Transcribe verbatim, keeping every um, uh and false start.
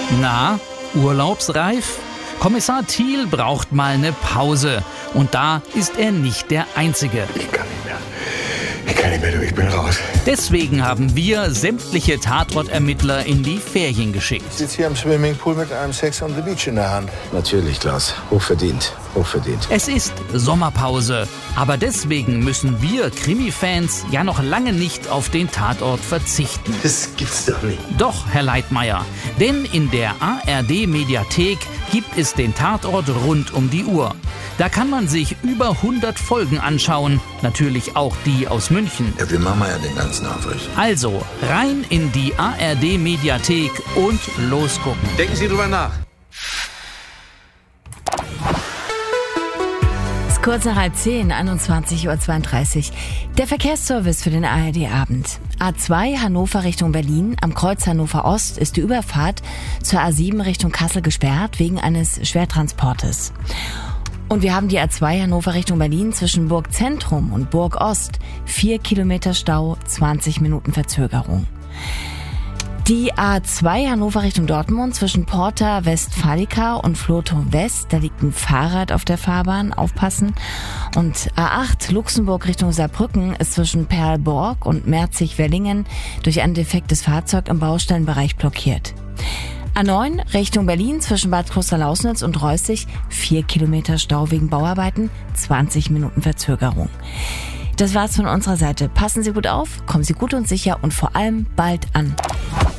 Na, urlaubsreif? Kommissar Thiel braucht mal eine Pause. Und da ist er nicht der Einzige. Ich kann nicht mehr. Ich kann nicht mehr, du, ich bin raus. Deswegen haben wir sämtliche Tatortermittler in die Ferien geschickt. Ich sitze hier am Swimmingpool mit einem Sex on the Beach in der Hand. Natürlich, Klaus. Hochverdient. Hochverdient. Es ist Sommerpause. Aber deswegen müssen wir Krimi-Fans ja noch lange nicht auf den Tatort verzichten. Das gibt's doch nicht. Doch, Herr Leitmeier. Denn in der A R D-Mediathek gibt es den Tatort rund um die Uhr. Da kann man sich über hundert Folgen anschauen. Natürlich auch die aus München. Ja, wir machen ja den ganzen Aufricht. Also rein in die A R D-Mediathek und losgucken. Denken Sie drüber nach. Es ist kurz nach halb zehn, einundzwanzig Uhr zweiunddreißig. Der Verkehrsservice für den A R D-Abend. A zwei Hannover Richtung Berlin. Am Kreuz Hannover Ost ist die Überfahrt zur A sieben Richtung Kassel gesperrt wegen eines Schwertransportes. Und wir haben die A zwei Hannover Richtung Berlin zwischen Burg Zentrum und Burg Ost. Vier Kilometer Stau, zwanzig Minuten Verzögerung. Die A zwei Hannover Richtung Dortmund zwischen Porta Westfalica und Flotow West. Da liegt ein Fahrrad auf der Fahrbahn, aufpassen. Und A acht Luxemburg Richtung Saarbrücken ist zwischen Perlborg und Merzig-Wellingen durch ein defektes Fahrzeug im Baustellenbereich blockiert. A neun Richtung Berlin zwischen Bad Klosterlausnitz und Reußig, vier Kilometer Stau wegen Bauarbeiten, zwanzig Minuten Verzögerung. Das war's von unserer Seite. Passen Sie gut auf, kommen Sie gut und sicher und vor allem bald an.